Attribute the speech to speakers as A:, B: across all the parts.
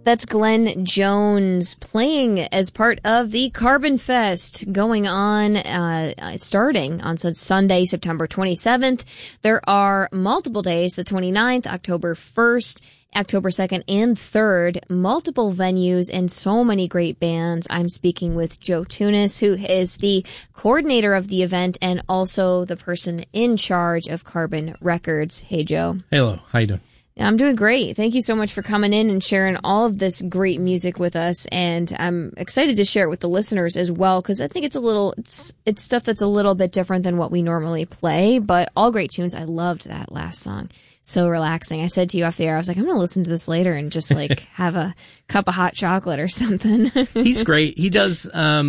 A: That's Glenn Jones playing as part of the Carbon Fest going on, starting on Sunday, September 27th. There are multiple days, the 29th, October 1st, October 2nd and 3rd, multiple venues and so many great bands. I'm speaking with Joe Tunis, who is the coordinator of the event and also the person in charge of Carbon Records. Hey, Joe.
B: Hello. How you doing?
A: I'm doing great. Thank you so much for coming in and sharing all of this great music with us. And I'm excited to share it with the listeners as well, because I think it's stuff that's a little bit different than what we normally play, but all great tunes. I loved that last song. So relaxing. I said to you off the air, I was like, I'm going to listen to this later and just like have a cup of hot chocolate or something.
B: He's great. He does,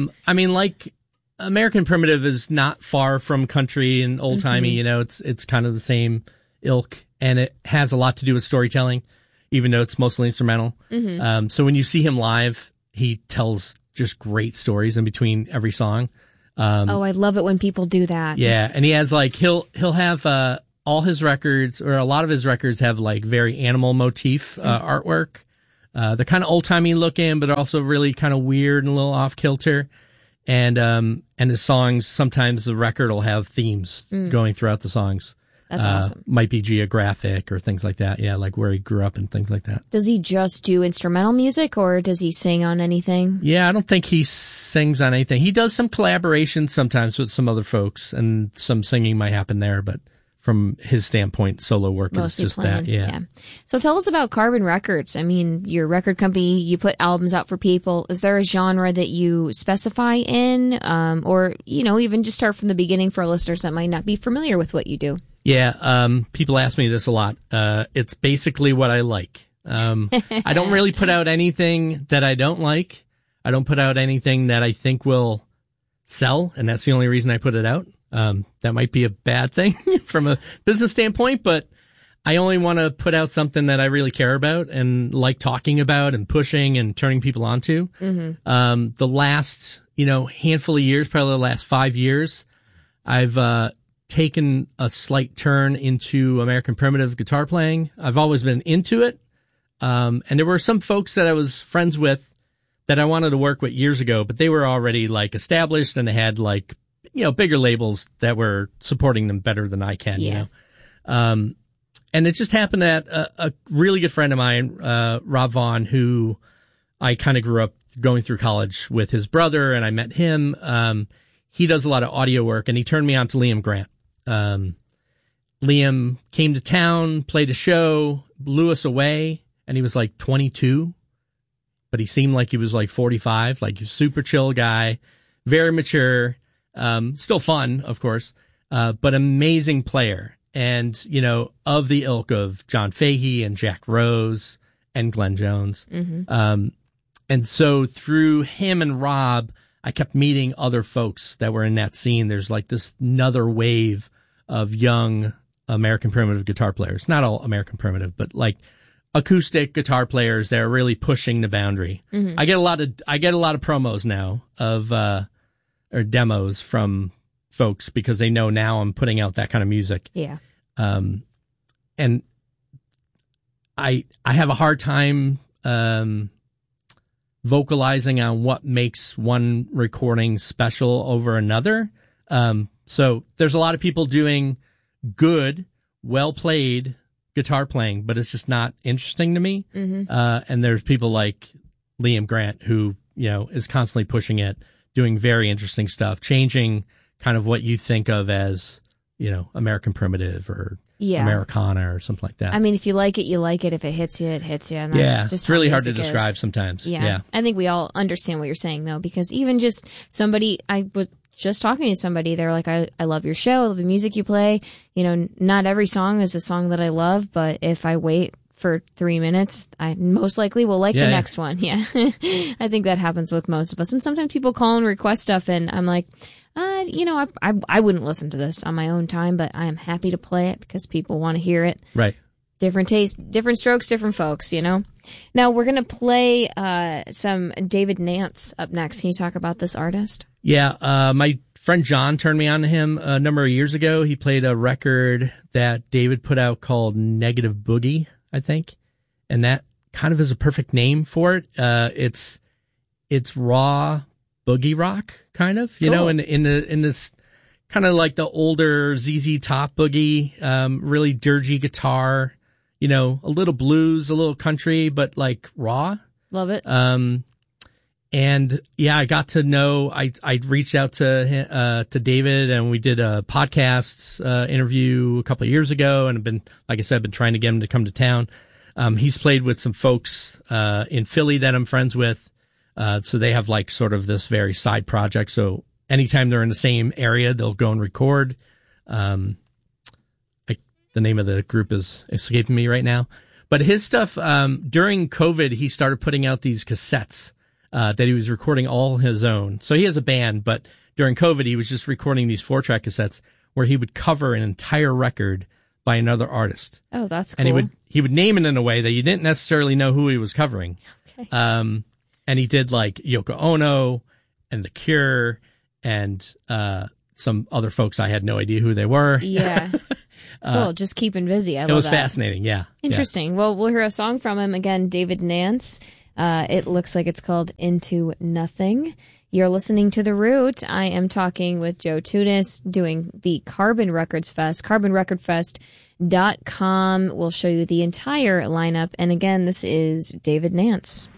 B: like American Primitive is not far from country and old timey, it's kind of the same ilk, and it has a lot to do with storytelling, even though it's mostly instrumental. So when you see him live, he tells just great stories in between every song.
A: I love it when people do that.
B: Yeah. And he has he'll have, all his records, or a lot of his records, have like very animal motif artwork. They're kind of old timey looking, but also really kind of weird and a little off kilter. And his songs, sometimes the record will have themes going throughout the songs.
A: That's awesome.
B: Might be geographic or things like that. Yeah, like where he grew up and things like that.
A: Does he just do instrumental music, or does he sing on anything?
B: Yeah, I don't think he sings on anything. He does some collaborations sometimes with some other folks, and some singing might happen there, but from his standpoint, solo work
A: mostly
B: is just
A: playing.
B: that. Yeah.
A: So tell us about Carbon Records. I mean, your record company, you put albums out for people. Is there a genre that you specify in? Or, even just start from the beginning for listeners that might not be familiar with what you do?
B: Yeah. People ask me this a lot. It's basically what I like. I don't really put out anything that I don't like. I don't put out anything that I think will sell, and that's the only reason I put it out. That might be a bad thing from a business standpoint, but I only want to put out something that I really care about and like talking about and pushing and turning people onto. The last, handful of years, probably the last 5 years, I've, taken a slight turn into American Primitive guitar playing. I've always been into it. And there were some folks that I was friends with that I wanted to work with years ago, but they were already established, and they had bigger labels that were supporting them better than I can, And it just happened that a really good friend of mine, Rob Vaughn, who I kind of grew up going through college with his brother, and I met him. He does a lot of audio work, and he turned me on to Liam Grant. Liam came to town, played a show, blew us away, and he was 22, but he seemed like he was 45, he's a super chill guy, very mature. Still fun, of course, but amazing player. And, of the ilk of John Fahey and Jack Rose and Glenn Jones. And so through him and Rob, I kept meeting other folks that were in that scene. There's this another wave of young American Primitive guitar players. Not all American Primitive, but acoustic guitar players that are really pushing the boundary. I get a lot of promos now of, or demos from folks because they know now I'm putting out that kind of music.
A: Yeah.
B: And I have a hard time, vocalizing on what makes one recording special over another. So there's a lot of people doing good, well played guitar playing, but it's just not interesting to me. And there's people like Liam Grant who, is constantly pushing it, doing very interesting stuff, changing kind of what you think of as, American Primitive or Americana or something like that.
A: I mean, if you like it, you like it. If it hits you, it hits you. And that's just
B: it's really hard to describe sometimes.
A: Yeah. I think we all understand what you're saying, though, because even just somebody, I was just talking to somebody, they're like, I love your show, I love the music you play. Not every song is a song that I love, but if I wait for 3 minutes, I most likely will like the next one. Yeah. I think that happens with most of us. And sometimes people call and request stuff, and I'm like, I wouldn't listen to this on my own time, but I am happy to play it because people want to hear it.
B: Right.
A: Different taste, different strokes, different folks, Now we're going to play some David Nance up next. Can you talk about this artist?
B: Yeah. My friend John turned me on to him a number of years ago. He played a record that David put out called Negative Boogie, I think. And that kind of is a perfect name for it. It's raw boogie rock, kind of, you know, in this kind of like the older ZZ Top boogie, really dirgy guitar, you know, a little blues, a little country, but like raw.
A: Love it.
B: And yeah, I got to know, I reached out to David, and we did a podcast interview a couple of years ago, and I've been, like I said, I've been trying to get him to come to town. He's played with some folks in Philly that I'm friends with. So they have like sort of this very side project. So anytime they're in the same area, they'll go and record. The name of the group is escaping me right now. But his stuff, during COVID, he started putting out these cassettes that he was recording all his own. So he has a band, but during COVID, he was just recording these 4-track cassettes where he would cover an entire record by another artist.
A: Oh, that's cool.
B: And he would name it in a way that you didn't necessarily know who he was covering.
A: Okay.
B: And he did like Yoko Ono and The Cure and some other folks I had no idea who they were.
A: Yeah. Cool. Just keeping busy. I love that.
B: It was fascinating. Yeah.
A: Interesting. Yeah. Well, we'll hear a song from him again, David Nance. It looks like it's called Into Nothing. You're listening to The Root. I am talking with Joe Tunis doing the Carbon Records Fest, carbonrecordfest.com. We'll show you the entire lineup. And again, this is David Nance.